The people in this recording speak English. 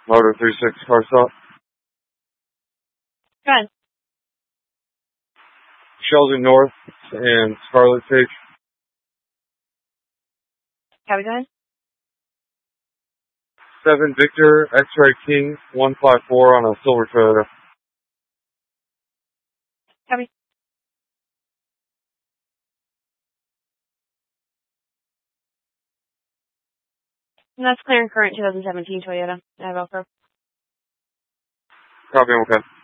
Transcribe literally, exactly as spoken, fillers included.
Motor three six car stop. Go ahead. Sheldon North and Scarlet Sage. Copy, go ahead. seven Victor X-Ray King one five four on a silver Toyota. Copy. And that's clear and current twenty seventeen Toyota. I have Velcro. Copy, okay.